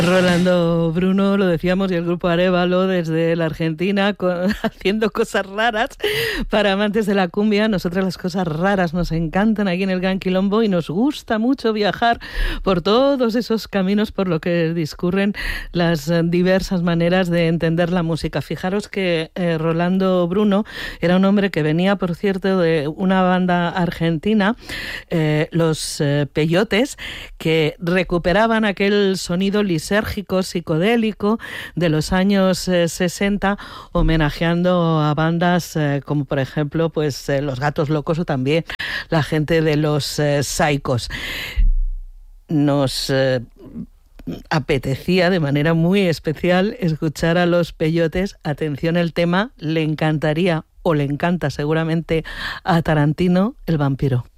Rolando Bruno, lo decíamos, y el grupo Arévalo desde la Argentina, haciendo cosas raras para amantes de la cumbia. Nosotras las cosas raras nos encantan aquí en el Gran Quilombo y nos gusta mucho viajar por todos esos caminos por lo que discurren las diversas maneras de entender la música. Fijaros que Rolando Bruno era un hombre que venía, por cierto, de una banda argentina, los Peyotes, que recuperaban aquel sonido lisérgico, psicodélico de los años 60, homenajeando a bandas como por ejemplo pues Los Gatos Locos o también la gente de los Psychos. Nos apetecía de manera muy especial escuchar a los Peyotes. Atención, el tema le encantaría o le encanta seguramente a Tarantino, El vampiro.